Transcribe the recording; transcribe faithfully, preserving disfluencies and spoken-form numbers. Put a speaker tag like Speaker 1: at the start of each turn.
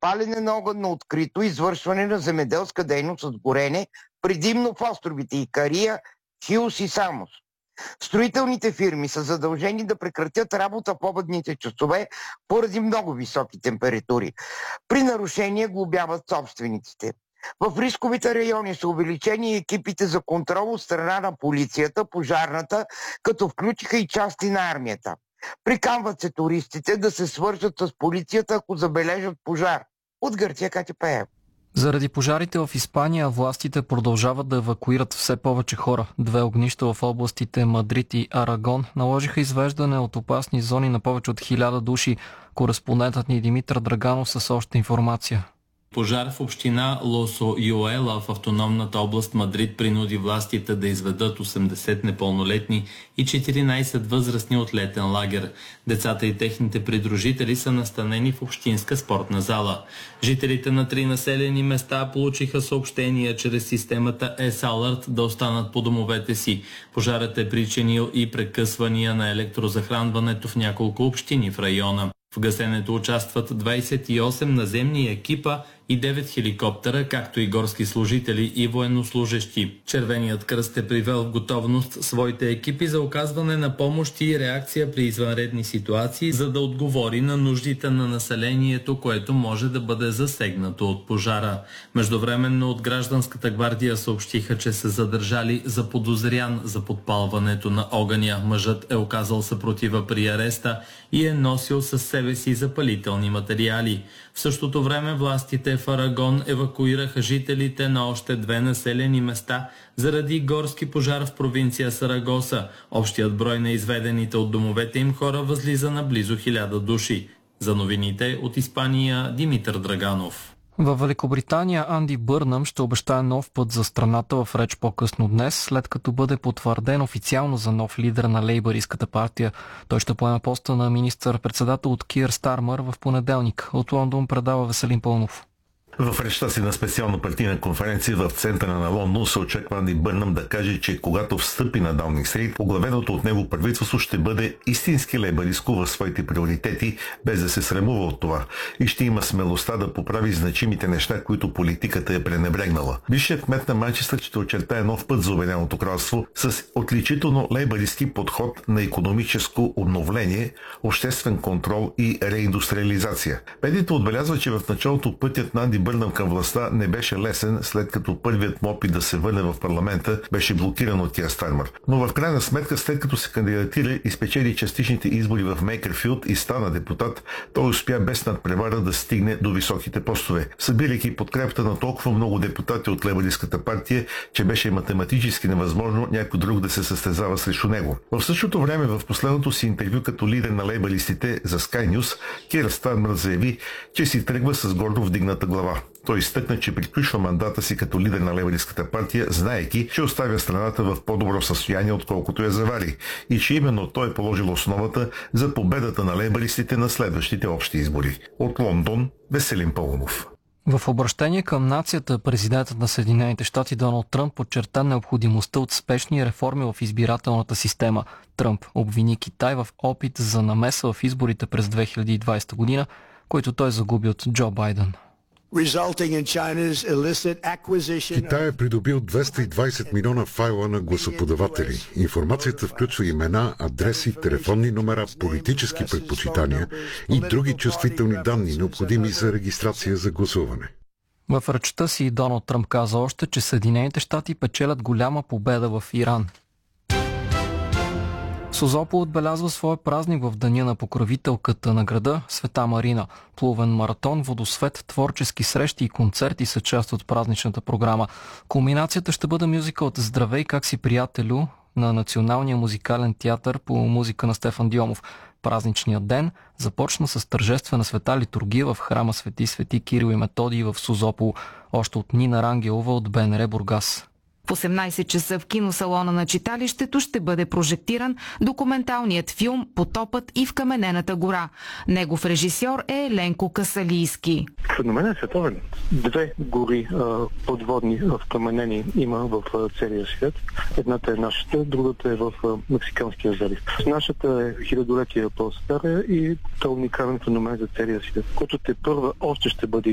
Speaker 1: палене на огън на открито, извършване на земеделска дейност с горене, предимно в островите Икария, Хиос и Самос. Строителните фирми са задължени да прекратят работа в обедните часове поради много високи температури. При нарушение глобяват собствениците. В рисковите райони са увеличени екипите за контрол от страна на полицията, пожарната, като включиха и части на армията. Приканват се туристите да се свържат с полицията, ако забележат пожар. От Гърция, Катя Пеева.
Speaker 2: Заради пожарите в Испания властите продължават да евакуират все повече хора. Две огнища в областите Мадрид и Арагон наложиха извеждане от опасни зони на повече от хиляда души. Кореспондентът ни Димитър Драганов с още информация.
Speaker 3: Пожар в община Лосо Юела в автономната област Мадрид принуди властите да изведат осемдесет непълнолетни и четиринайсет възрастни от летен лагер. Децата и техните придружители са настанени в общинска спортна зала. Жителите на три населени места получиха съобщения чрез системата S-Alert да останат по домовете си. Пожарът е причинил и прекъсвания на електрозахранването в няколко общини в района. В гасенето участват двайсет и осем наземни екипа и девет хеликоптера, както и горски служители и военнослужещи. Червеният кръст е привел в готовност своите екипи за оказване на помощ и реакция при извънредни ситуации, за да отговори на нуждите на населението, което може да бъде засегнато от пожара. Междувременно от гражданската гвардия съобщиха, че са задържали заподозрян за подпалването на огъня. Мъжът е оказал съпротива при ареста и е носил със себе си запалителни материали. В същото време властите в Арагон евакуираха жителите на още две населени места заради горски пожар в провинция Сарагоса. Общият брой на изведените от домовете им хора възлиза на близо хиляда души. За новините от Испания, Димитър Драганов.
Speaker 2: Във Великобритания Анди Бърнъм ще обещае нов път за страната в реч по-късно днес, след като бъде потвърден официално за нов лидер на лейбъристската партия. Той ще поеме поста на министър-председател от Кир Стармър в понеделник. От Лондон предава Веселин Пълнов.
Speaker 4: В речта си на специална партийна конференция в центъра на Лондон се очаква Анди Бърнъм да каже, че когато встъпи на Даунинг Стрит, оглавеното от него правителство ще бъде истински лейбъристко в своите приоритети, без да се срамува от това, и ще има смелостта да поправи значимите неща, които политиката е пренебрегнала. Бившият кмет на Манчестър ще очертае нов път за Обединеното кралство с отличително лейбъристски подход на икономическо обновление, обществен контрол и реиндустриализация. Медиите отбелязва, че в началото пътят на Анди Бърнъм към властта не беше лесен, след като първият му опит да се върне в парламента беше блокиран от Кир Стармър. Но в крайна сметка, след като се кандидатира и спечели частичните избори в Мейкърфилд и стана депутат, той успя без надпревара да стигне до високите постове, събирайки подкрепата на толкова много депутати от лейбъристската партия, че беше математически невъзможно някой друг да се състезава срещу него. В същото време, в последното си интервю като лидер на лейбъристите за Sky News, Кир Стармър заяви, че си тръгва с гордо вдигната глава. Той изтъкна, че приключва мандата си като лидер на лейбъристската партия, знаейки, че оставя страната в по-добро състояние, отколкото я завари, и че именно той е положил основата за победата на лейбъристите на следващите общи избори. От Лондон, Веселин Пълнов.
Speaker 2: В обращение към нацията, президентът на Съединените щати Доналд Тръмп подчерта необходимостта от спешни реформи в избирателната система. Тръмп обвини Китай в опит за намеса в изборите през две хиляди и двайсета година, който той загуби от Джо Байден.
Speaker 5: Китай е придобил двеста и двайсет милиона файла на гласоподаватели. Информацията включва имена, адреси, телефонни номера, политически предпочитания и други чувствителни данни, необходими за регистрация за гласуване.
Speaker 2: В речта си Доналд Тръмп каза още, че Съединените щати печелят голяма победа в Иран. Созопол отбелязва своя празник в деня на покровителката на града Света Марина. Плувен маратон, водосвет, творчески срещи и концерти са част от празничната програма. Кулминацията ще бъде мюзикълът "Здравей, как си, приятелю" на Националния музикален театър по музика на Стефан Дионов. Празничният ден започна с тържествена света литургия в храма Свети Свети Кирил и Методий в Созопол. Още от Нина Рангелова от Б Н Р Бургас.
Speaker 6: В осемнайсет часа в киносалона на читалището ще бъде прожектиран документалният филм "Потопът и вкаменената гора". Негов режисьор е Ленко Касалийски.
Speaker 7: Феномен е световен. Две гори а, подводни вкаменени има в а, целия свят. Едната е нашата, другата е в а, Мексиканския залив. Нашата е хилядолетия по-стара и това уникален феномен за целия свят, който те първа още ще бъде